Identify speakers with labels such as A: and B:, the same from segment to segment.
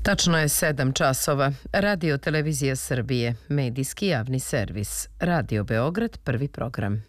A: Tačno je 7 časova. Radio Televizija Srbije, medijski javni servis. Radio Beograd, prvi program.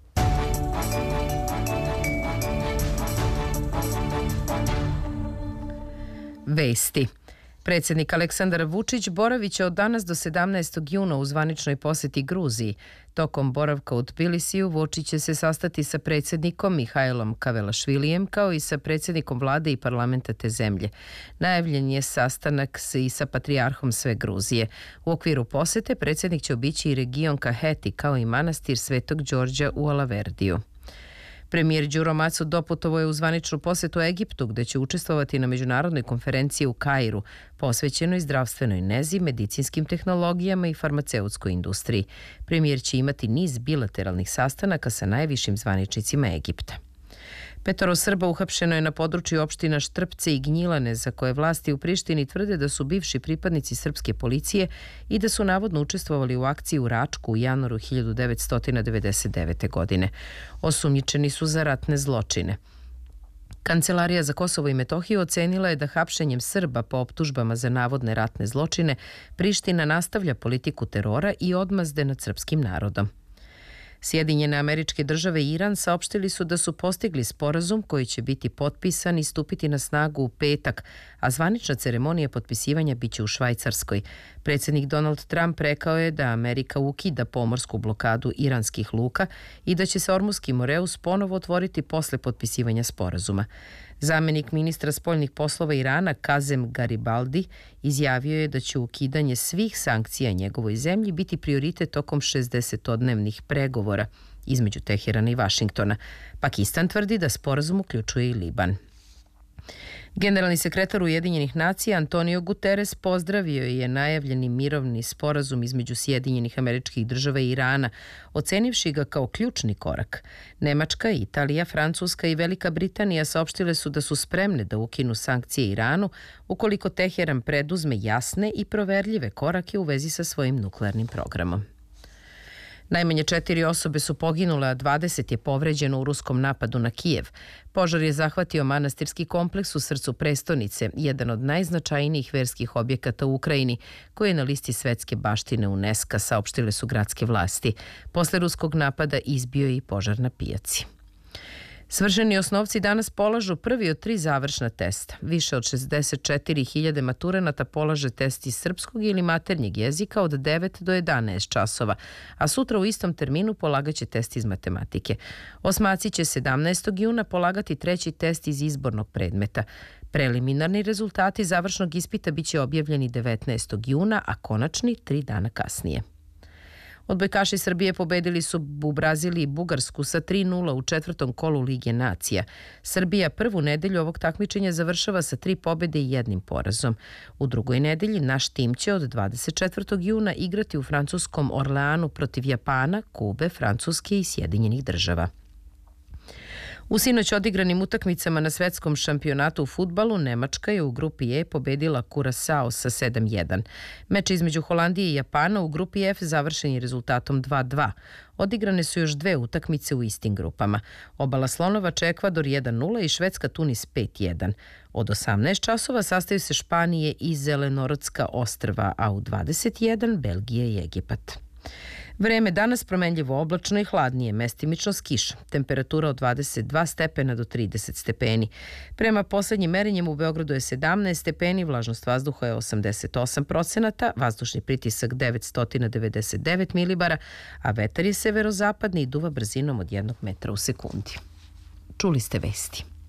A: Vesti. Predsjednik Aleksandar Vučić boraviće od danas do 17. juna u zvaničnoj poseti Gruziji. Tokom boravka u Tbilisiju Vučić će se sastati sa predsjednikom Mihajlom Kavelašvilijem kao i sa predsjednikom vlade i parlamenta te zemlje. Najavljen je sastanak i sa patrijarhom sve Gruzije. U okviru posete predsjednik će obići i region Kaheti kao i manastir Svetog Đorđa u Alaverdiju. Premijer Đuro Maco doputovao je u zvaničnu posetu Egiptu gde će učestvovati na međunarodnoj konferenciji u Kairu, posvećenoj zdravstvenoj nezi, medicinskim tehnologijama i farmaceutskoj industriji. Premijer će imati niz bilateralnih sastanaka sa najvišim zvaničnicima Egipta. 5 Srba uhapšeno je na području opština Štrpce i Gnjilane, za koje vlasti u Prištini tvrde da su bivši pripadnici srpske policije i da su navodno učestvovali u akciji u Račku u januaru 1999. godine. Osumnjičeni su za ratne zločine. Kancelarija za Kosovo i Metohiju ocenila je da hapšenjem Srba po optužbama za navodne ratne zločine Priština nastavlja politiku terora i odmazde nad srpskim narodom. Sjedinjene Američke Države i Iran saopštili su da su postigli sporazum koji će biti potpisan i stupiti na snagu u petak, a zvanična ceremonija potpisivanja biće u Švajcarskoj. Predsjednik Donald Trump rekao je da Amerika ukida pomorsku blokadu iranskih luka i da će se Ormuski Moreus ponovo otvoriti posle potpisivanja sporazuma. Zamenik ministra spoljnih poslova Irana Kazem Garibaldi izjavio je da će ukidanje svih sankcija njegovoj zemlji biti prioritet tokom 60-dnevnih pregovora između Teherana i Vašingtona. Pakistan tvrdi da sporazum uključuje i Liban. Generalni sekretar Ujedinjenih nacija Antonio Guterres pozdravio je najavljeni mirovni sporazum između Sjedinjenih Američkih Država i Irana, ocenivši ga kao ključni korak. Nemačka, Italija, Francuska i Velika Britanija saopštile su da su spremne da ukinu sankcije Iranu ukoliko Teheran preduzme jasne i proverljive korake u vezi sa svojim nuklearnim programom. Najmanje 4 osobe su poginule, a 20 je povređeno u ruskom napadu na Kijev. Požar je zahvatio manastirski kompleks u srcu prestonice, jedan od najznačajnijih verskih objekata u Ukrajini, koji je na listi svetske baštine UNESCO, saopštile su gradske vlasti. Posle ruskog napada izbio je i požar na pijaci. Svršeni osnovci danas polažu prvi od 3 završna testa. Više od 64.000 maturanata polaže test iz srpskog ili maternjeg jezika od 9 do 11 časova, a sutra u istom terminu polagaće test iz matematike. Osmaci će 17. juna polagati 3. test iz izbornog predmeta. Preliminarni rezultati završnog ispita biće objavljeni 19. juna, a konačni 3 dana kasnije. Odbojkaši Srbije pobedili su u Braziliji Bugarsku sa 3:0 u 4. kolu Lige nacija. Srbija prvu nedelju ovog takmičenja završava sa 3 pobede i 1 porazom. U drugoj nedelji naš tim će od 24. juna igrati u francuskom Orleanu protiv Japana, Kube, Francuske i Sjedinjenih Država. U sinoć odigranim utakmicama na svetskom šampionatu u fudbalu Nemačka je u grupi E pobedila Kurasao sa 7:1. Meč između Holandije i Japana u grupi F završen je rezultatom 2:2. Odigrane su još 2 utakmice u istim grupama. Obala Slonovača Ekvador 1:0 i Švedska Tunis 5:1. Od 18 časova sastaju se Španije i Zelenorodska ostrva, a u 21 Belgija i Egipat. Vreme danas promenljivo oblačno i hladnije, mestimično s kišom. Temperatura od 22 stepena do 30 stepeni. Prema poslednjim merenjem u Beogradu je 17 stepeni, vlažnost vazduha je 88%, vazdušni pritisak 999 milibara, a vetar je severozapadni i duva brzinom od 1 metra u sekundi. Čuli ste vesti.